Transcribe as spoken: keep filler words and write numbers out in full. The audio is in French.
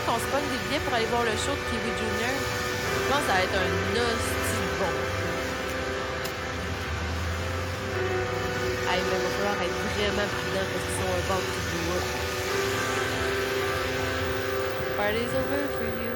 qu'on se pogne des billets pour aller voir le show de Kiwi Junior. Je pense que ça va être un hostie bon. Ah, il va falloir être vraiment prudent parce qu'ils sont un bord de bois. Party's over for you.